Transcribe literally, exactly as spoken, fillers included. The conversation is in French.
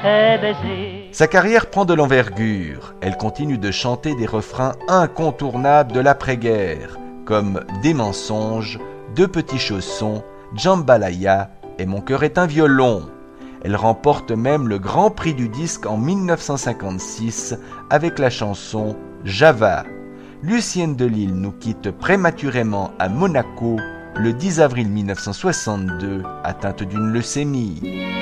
tes baisers. Sa carrière prend de l'envergure. Elle continue de chanter des refrains incontournables de l'après-guerre, comme Des mensonges, Deux petits chaussons, Jambalaya et Mon cœur est un violon. Elle remporte même le Grand Prix du disque en dix-neuf cent cinquante-six avec la chanson Java. Lucienne de Lisle nous quitte prématurément à Monaco le dix avril mille neuf cent soixante-deux, atteinte d'une leucémie.